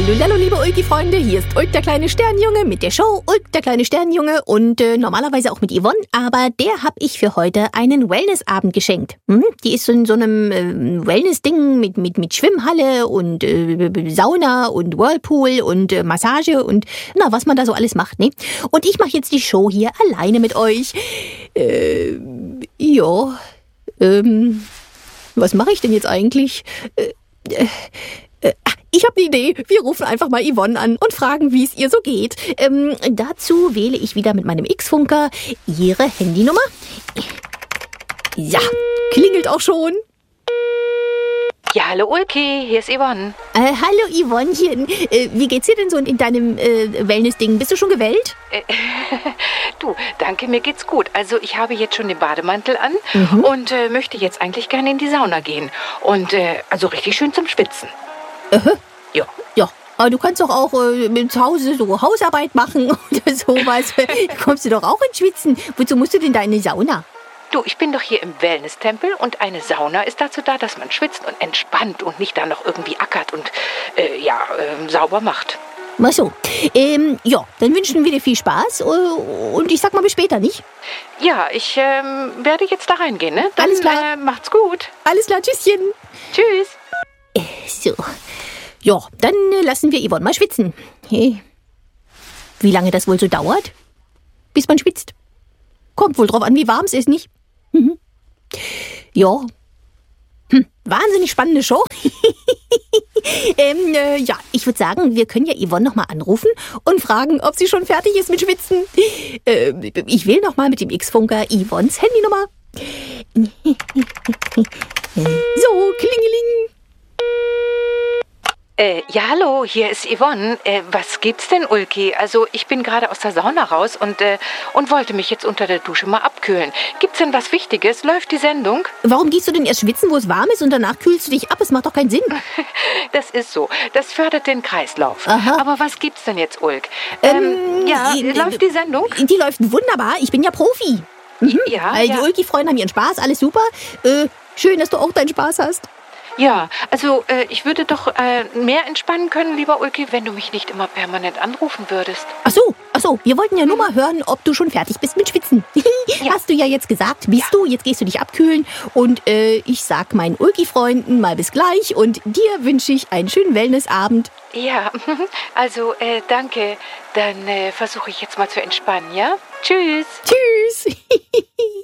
Hallo, liebe Ulki-Freunde, hier ist Ulk, der kleine Sternjunge mit der Show Ulk, der kleine Sternjunge und normalerweise auch mit Yvonne, aber der habe ich für heute einen Wellnessabend geschenkt. Die ist in so einem Wellness-Ding mit Schwimmhalle und Sauna und Whirlpool und Massage und was man da so alles macht, ne? Und ich mache jetzt die Show hier alleine mit euch. Was mache ich denn jetzt eigentlich? Ich habe eine Idee. Wir rufen einfach mal Yvonne an und fragen, wie es ihr so geht. Dazu wähle ich wieder mit meinem X-Funker ihre Handynummer. Ja, klingelt auch schon. Ja, hallo Ulki, hier ist Yvonne. Hallo Yvonnechen. Wie geht's dir denn so in deinem Wellness-Ding? Bist du schon gewellt? Du, danke, mir geht's gut. Also ich habe jetzt schon den Bademantel an und möchte jetzt eigentlich gerne in die Sauna gehen. Und also richtig schön zum Schwitzen. Ja. Ja, aber du kannst doch auch zu Hause so Hausarbeit machen oder sowas. Kommst du doch auch ins Schwitzen. Wozu musst du denn da in eine Sauna? Du, ich bin doch hier im Wellness-Tempel und eine Sauna ist dazu da, dass man schwitzt und entspannt und nicht da noch irgendwie ackert und sauber macht. Ach so. Ja, dann wünschen wir dir viel Spaß und ich sag mal bis später, nicht? Ja, ich werde jetzt da reingehen, ne? Dann, Alles klar. Macht's gut. Alles klar, tschüsschen. Tschüss. So. Ja, dann lassen wir Yvonne mal schwitzen. Hey. Wie lange das wohl so dauert, bis man schwitzt? Kommt wohl drauf an, wie warm es ist, nicht? Ja. Wahnsinnig spannende Show. Ja, ich würde sagen, wir können ja Yvonne nochmal anrufen und fragen, ob sie schon fertig ist mit Schwitzen. Ich wähle nochmal mit dem X-Funker Yvonnes Handynummer. So, klingeling. Ja, hallo, hier ist Yvonne. Was gibt's denn, Ulki? Also, ich bin gerade aus der Sauna raus und wollte mich jetzt unter der Dusche mal abkühlen. Gibt's denn was Wichtiges? Läuft die Sendung? Warum gehst du denn erst schwitzen, wo es warm ist und danach kühlst du dich ab? Es macht doch keinen Sinn. Das ist so. Das fördert den Kreislauf. Aha. Aber was gibt's denn jetzt, Ulk? Läuft die Sendung? Die läuft wunderbar. Ich bin ja Profi. Ja, Die Ulki-Freunde haben ihren Spaß, alles super. Schön, dass du auch deinen Spaß hast. Ja, also ich würde doch mehr entspannen können, lieber Ulki, wenn du mich nicht immer permanent anrufen würdest. Ach so, wir wollten ja nur mal hören, ob du schon fertig bist mit Schwitzen. Ja. Hast du ja jetzt gesagt, bist du, jetzt gehst du dich abkühlen und ich sag meinen Ulki-Freunden mal bis gleich und dir wünsche ich einen schönen Wellnessabend. Ja, also danke. Dann versuche ich jetzt mal zu entspannen, ja? Tschüss. Tschüss.